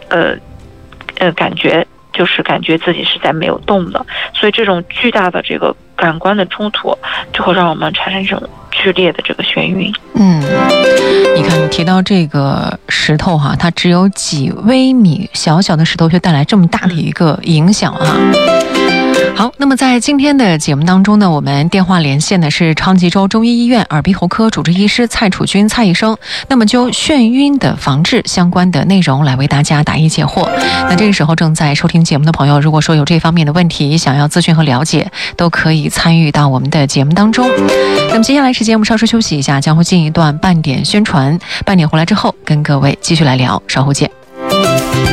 感觉，就是感觉自己是在没有动的，所以这种巨大的这个感官的冲突就会让我们产生这种剧烈的这个眩晕。 你看你提到这个石头哈，它只有几微米小小的石头却带来这么大的一个影响啊。好，那么在今天的节目当中呢，我们电话连线的是昌吉州中医医院耳鼻喉科主治医师蔡楚君蔡医生，那么就眩晕的防治相关的内容来为大家答疑解惑。那这个时候正在收听节目的朋友，如果说有这方面的问题想要咨询和了解，都可以参与到我们的节目当中。那么接下来时间我们稍事休息一下，将会进一段半点宣传，半点回来之后跟各位继续来聊，稍后见。